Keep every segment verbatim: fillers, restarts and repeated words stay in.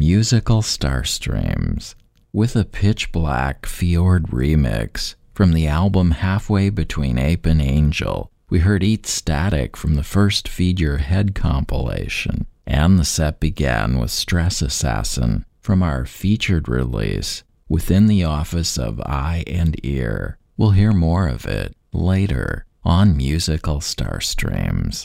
Musical Starstreams, with a pitch black Fjord remix from the album Halfway Between Ape and Angel. We heard Eat Static from the first Feed Your Head compilation, and the set began with Stress Assassin from our featured release, Within the Office of Eye and Ear. We'll hear more of it later on Musical Starstreams.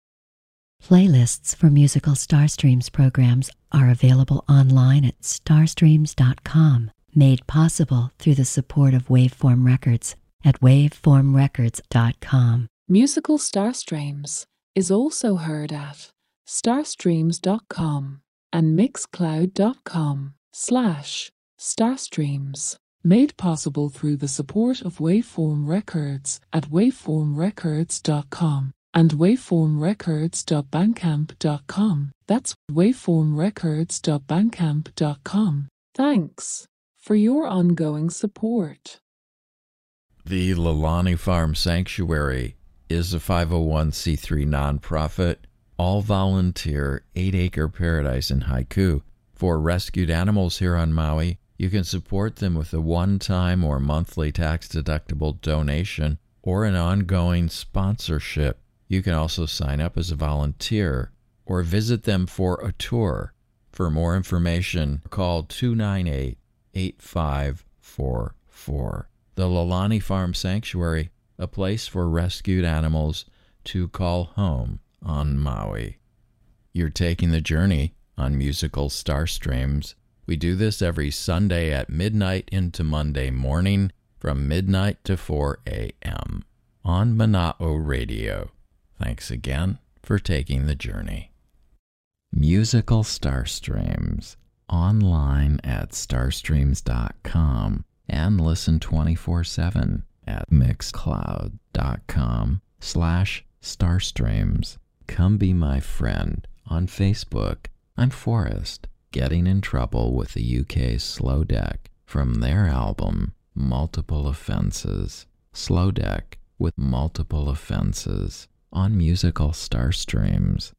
Playlists for Musical Starstreams programs are available online at starstreams dot com, made possible through the support of Waveform Records at waveform records dot com. Musical Starstreams is also heard at starstreams dot com and mixcloud dot com slash starstreams, made possible through the support of Waveform Records at waveform records dot com. and waveform records dot bandcamp dot com. That's waveform records dot bandcamp dot com. Thanks for your ongoing support. The Lalani Farm Sanctuary is a five oh one c three nonprofit, all-volunteer, eight-acre paradise in Haiku for rescued animals here on Maui. You can support them with a one-time or monthly tax-deductible donation or an ongoing sponsorship. You can also sign up as a volunteer or visit them for a tour. For more information, call two nine eight, eight five four four. The Lalani Farm Sanctuary, a place for rescued animals to call home on Maui. You're taking the journey on Musical Starstreams. We do this every Sunday at midnight into Monday morning from midnight to four a.m. on Mana'o Radio. Thanks again for taking the journey. Musical Starstreams, online at starstreams dot com and listen twenty-four seven at mixcloud dot com slash starstreams. Come be my friend on Facebook. I'm Forrest, getting in trouble with the U K Slow Deck from their album Multiple Offenses. Slow Deck with Multiple Offenses on Musical Starstreams.